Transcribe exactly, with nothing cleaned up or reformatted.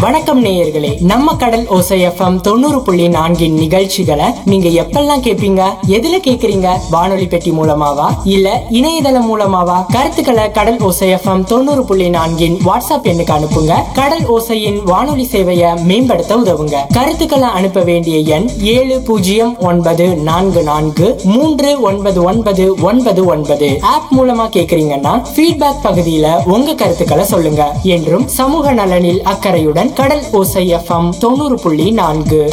வணக்கம் நேயர்களே, நம்ம கடல் ஓசை எஃப்எம் தொண்ணூறு புள்ளி நான்கின் நிகழ்ச்சிகளை நீங்க எப்பெல்லாம் கேட்பீங்க? எதுல கேக்குறீங்க? வானொலி பெட்டி மூலமாவா இல்ல இணையதளம் மூலமாவா? கருத்துக்களை கடல் ஓசை எஃப்எம் தொண்ணூறு புள்ளி நான்கின் வாட்ஸ்அப் எண்ணுக்கு அனுப்புங்க. கடல் ஓசையின் வானொலி சேவையை மேம்படுத்த உதவுங்க. கருத்துக்களை அனுப்ப வேண்டிய எண் ஏழு பூஜ்ஜியம் ஒன்பது நான்கு நான்கு மூன்று ஒன்பது ஒன்பது ஒன்பது ஒன்பது. ஆப் மூலமா கேக்குறீங்கன்னா ஃபீட்பேக் பகுதியில உங்க கருத்துக்களை சொல்லுங்க. என்றும் சமூக நலனில் அக்கறையுடன் கடல் ஓசை எஃப்எம் தொண்ணூறு புள்ளி நான்கு.